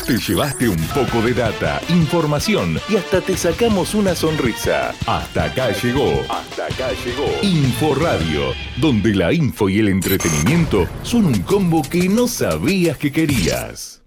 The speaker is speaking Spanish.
Te llevaste un poco de data, información y hasta te sacamos una sonrisa. Hasta acá llegó Inforadio, donde la info y el entretenimiento son un combo que no sabías que querías.